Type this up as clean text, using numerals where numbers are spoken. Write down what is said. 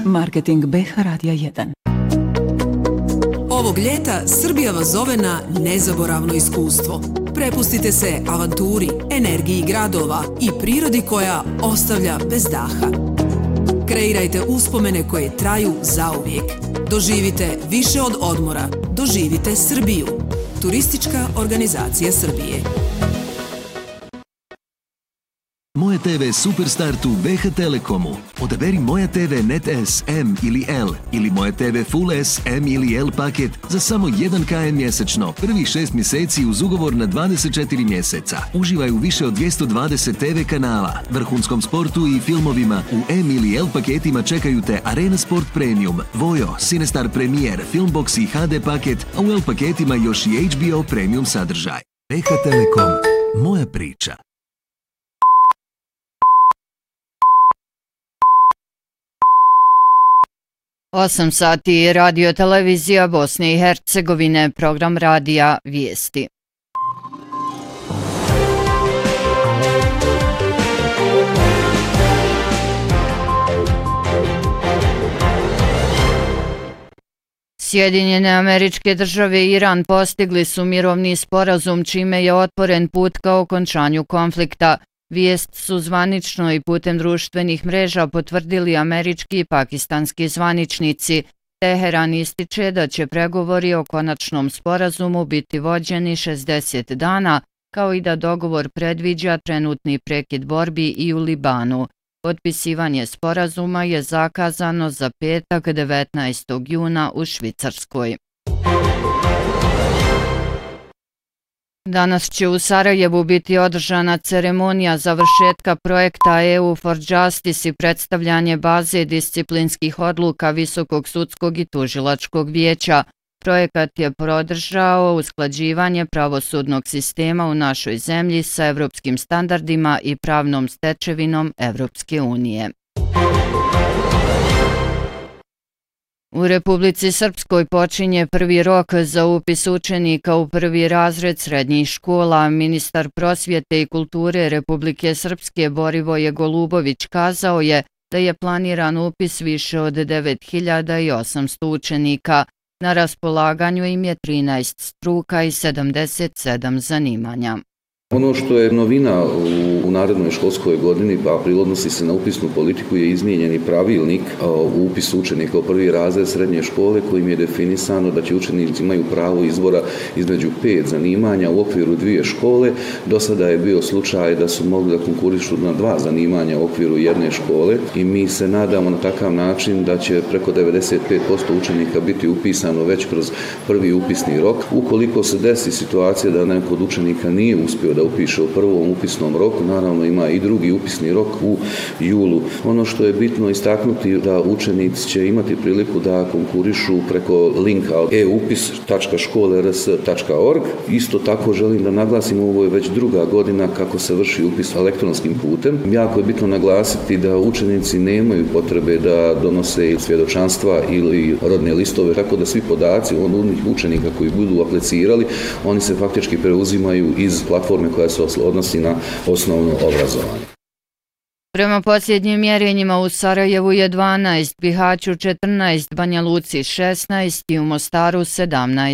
Marketing BH Radija 1. Ovog ljeta Srbija vas zove na nezaboravno iskustvo. Prepustite se avanturi, energiji gradova i prirodi koja ostavlja bez daha. Kreirajte uspomene koje traju zauvijek. Doživite više od odmora. Doživite Srbiju. Turistička organizacija Srbije. Moje TV Superstartu BH Telekomu. Odaberi Moja TV Net S, M ili L ili Moja TV Full S, M ili L paket za samo 1 kn mjesečno. Prvih 6 mjeseci uz ugovor na 24 mjeseca. Uživaj u više od 220 TV kanala, vrhunskom sportu i filmovima. U M ili L paketima čekaju te Arena Sport Premium, Vojo, Cinestar Premier, Filmbox i HD paket, a u L paketima još i HBO Premium sadržaj. BH Telekom. Moja priča. 8 sati radio televizija Bosne i Hercegovine, program radija Vijesti. Sjedinjene Američke Države i Iran postigli su mirovni sporazum čime je otvoren put ka okončanju konflikta. Vijest su zvanično i putem društvenih mreža potvrdili američki i pakistanski zvaničnici. Teheran ističe da će pregovori o konačnom sporazumu biti vođeni 60 dana, kao i da dogovor predviđa trenutni prekid borbi i u Libanu. Potpisivanje sporazuma je zakazano za petak 19. juna u Švicarskoj. Danas će u Sarajevu biti održana ceremonija završetka projekta EU for Justice i predstavljanje baze disciplinskih odluka Visokog sudskog i tužilačkog vijeća. Projekat je podržao usklađivanje pravosudnog sistema u našoj zemlji sa evropskim standardima i pravnom stečevinom Evropske unije. U Republici Srpskoj počinje prvi rok za upis učenika u prvi razred srednjih škola. Ministar prosvjete i kulture Republike Srpske Borivoje Golubović kazao je da je planiran upis više od 9800 učenika. Na raspolaganju im je 13 struka i 77 zanimanja. Ono što je novina u narednoj školskoj godini, a odnosi se na upisnu politiku, je izmijenjeni pravilnik o upisu učenika u prvi razred srednje škole kojim je definisano da će učenici imaju pravo izbora između 5 zanimanja u okviru 2 škole. Do sada je bio slučaj da su mogli da konkurišu na 2 zanimanja u okviru jedne škole i mi se nadamo na takav način da će preko 95% učenika biti upisano već kroz prvi upisni rok. Ukoliko se desi situacija da neko od učenika nije uspio da upiše u prvom upisnom roku, naravno ima i drugi upisni rok u julu. Ono što je bitno istaknuti da učenici će imati priliku da konkurišu preko linka eupis.škole.rs.org. Isto tako želim da naglasim, ovo je već druga godina kako se vrši upis elektronskim putem. Jako je bitno naglasiti da učenici nemaju potrebe da donose svjedočanstva ili rodne listove, tako da svi podaci onih učenika koji budu aplicirali, oni se faktički preuzimaju iz platforme koja se odnosi na osnovno obrazovanje. Prema posljednjim mjerenjima u Sarajevu je 12, Bihaću 14, Banja Luci 16 i u Mostaru 17